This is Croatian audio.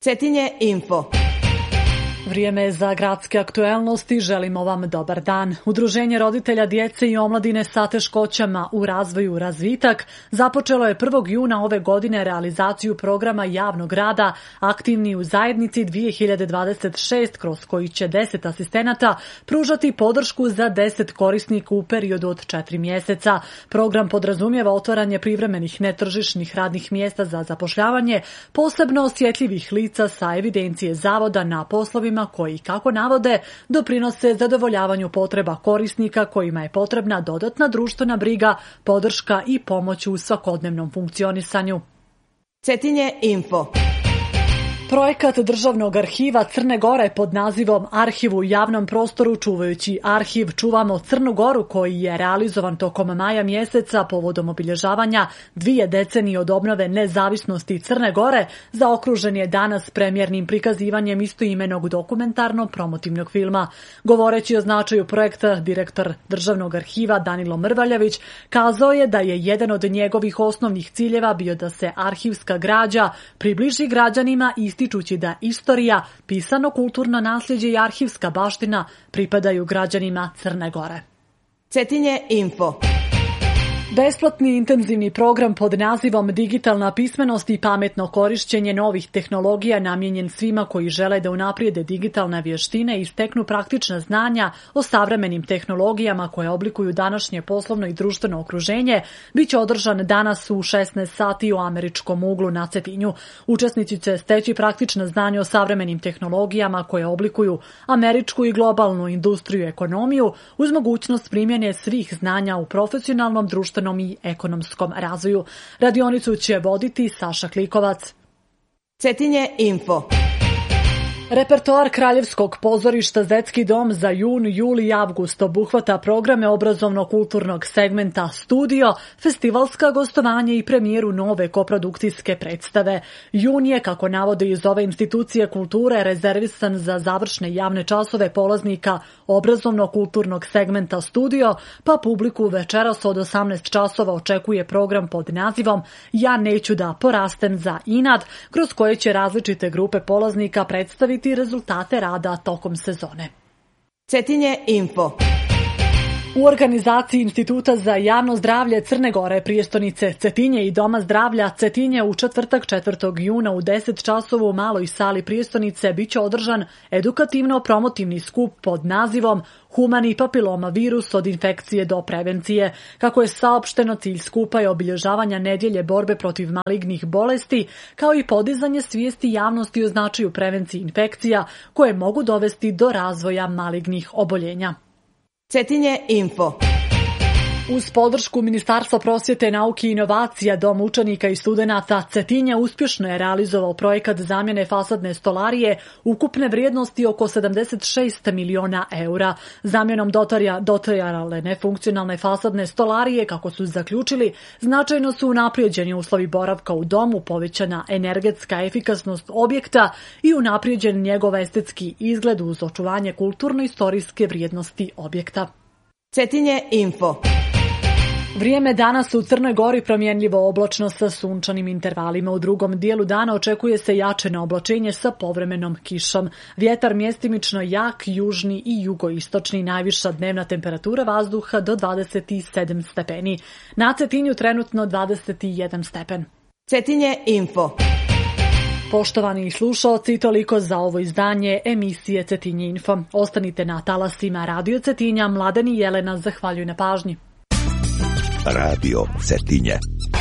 Cetinje Info. Vrijeme je za gradske aktuelnosti, želimo vam dobar dan. Udruženje roditelja djece i omladine sa teškoćama u razvoju Razvitak započelo je 1. juna ove godine realizaciju programa javnog rada Aktivni u zajednici 2026, kroz koji će 10 asistenata pružati podršku za 10 korisnika u periodu od 4 mjeseca. Program podrazumijeva otvaranje privremenih netržišnih radnih mjesta za zapošljavanje posebno osjetljivih lica sa evidencije zavoda na poslovima koji, kako navode, doprinose zadovoljavanju potreba korisnika kojima je potrebna dodatna društvena briga, podrška i pomoć u svakodnevnom funkcionisanju. Cetinje Info. Projekat Državnog arhiva Crne Gore pod nazivom Arhiv u javnom prostoru čuvajući arhiv Čuvamo Crnu Goru, koji je realizovan tokom maja mjeseca povodom obilježavanja 2 decenije od obnove nezavisnosti Crne Gore, zaokružen je danas premjernim prikazivanjem istoimenog dokumentarno-promotivnog filma. Govoreći o značaju projekta, direktor Državnog arhiva Danilo Mrvaljević kazao je da je jedan od njegovih osnovnih ciljeva bio da se arhivska građa približi građanima ističući da istorija, pisano kulturno nasljeđe i arhivska baština pripadaju građanima Crne Gore. Cetinje Info. Besplatni intenzivni program pod nazivom Digitalna pismenost i pametno korišćenje novih tehnologija namijenjen svima koji žele da unaprijede digitalne vještine i steknu praktična znanja o savremenim tehnologijama koje oblikuju današnje poslovno i društveno okruženje, bit će održan danas u 16 sati u Američkom uglu na Cetinju. Učesnici će steći praktična znanja o savremenim tehnologijama koje oblikuju američku i globalnu industriju i ekonomiju uz mogućnost primjene svih znanja u profesionalnom, društvenom i ekonomskom razvoju. Radionicu će voditi Saša Klikovac. Cetinje Info. Repertoar Kraljevskog pozorišta Zetski dom za jun, juli i avgust obuhvata programe obrazovno-kulturnog segmenta Studio, festivalska gostovanja i premijeru nove koprodukcijske predstave. Jun je, kako navode iz ove institucije kulture, rezervisan za završne javne časove polaznika obrazovno-kulturnog segmenta Studio, pa publiku večeras od 18 časova očekuje program pod nazivom Ja neću da porastem za inat, kroz koje će različite grupe polaznika predstaviti rezultate rada tokom sezone. Cetinje Info. U organizaciji Instituta za javno zdravlje Crne Gore, prijestolnice Cetinje i Doma zdravlja Cetinje u četvrtak 4. juna u 10 časova u maloj sali prijestolnice biće održan edukativno-promotivni skup pod nazivom Humani papiloma virus od infekcije do prevencije. Kako je saopšteno, cilj skupa je obilježavanja nedjelje borbe protiv malignih bolesti, kao i podizanje svijesti javnosti o značaju prevencije infekcija koje mogu dovesti do razvoja malignih oboljenja. Cetinje Info. Uz podršku Ministarstva prosvjete, nauke i inovacija, Dom učenika i studenata Cetinje uspješno je realizovao projekat zamjene fasadne stolarije ukupne vrijednosti oko 76 miliona eura. Zamjenom dotrajale nefunkcionalne fasadne stolarije, kako su zaključili, značajno su unaprijeđeni uslovi boravka u domu, povećana energetska efikasnost objekta i unaprijeđen njegov estetski izgled uz očuvanje kulturno-istorijske vrijednosti objekta. Cetinje Info. Vrijeme danas u Crnoj Gori promjenljivo oblačno sa sunčanim intervalima. U drugom dijelu dana očekuje se jačeno oblačenje sa povremenom kišom. Vjetar mjestimično jak, južni i jugoistočni, najviša dnevna temperatura vazduha do 27 stepeni. Na Cetinju trenutno 21 stepen. Cetinje Info. Poštovani slušaoci, toliko za ovo izdanje emisije Cetinje Info. Ostanite na talasima Radio Cetinja. Mladen i Jelena zahvaljuju na pažnji. Radio Cetinje.